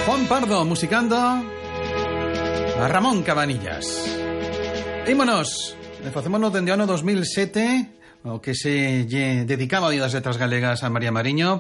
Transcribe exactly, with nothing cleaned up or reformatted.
Juan Pardo musicando a Ramón Cabanillas. Ímonos, facémonos dende o ano dos mil sete, o que se lle dedicaba a Día das Letras Galegas a María Mariño,